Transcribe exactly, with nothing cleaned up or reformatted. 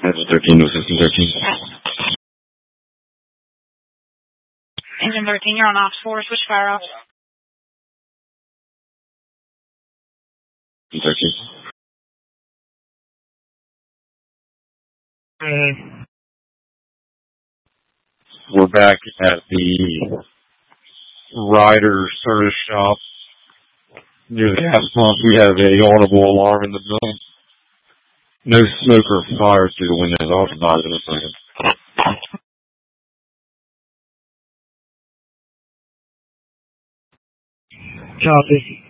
Engine thirteen to System thirteen. Engine thirteen, you're on ops four. Switch fire ops. thirteen. Mm. We're back at the Ryder service shop near the gas pump. We have a audible alarm in the building. No smoke or fire through the windows. I'll advise in a second. Copy.